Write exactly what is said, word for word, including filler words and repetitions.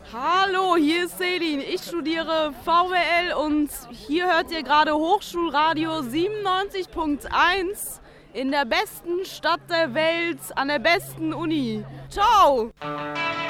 Hallo, hier ist Selin. Ich studiere V W L und hier hört ihr gerade Hochschulradio siebenundneunzig Punkt eins in der besten Stadt der Welt, an der besten Uni. Ciao!